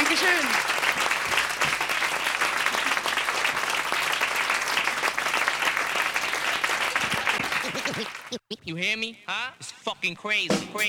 Dankeschön. You hear me? Huh? It's fucking crazy.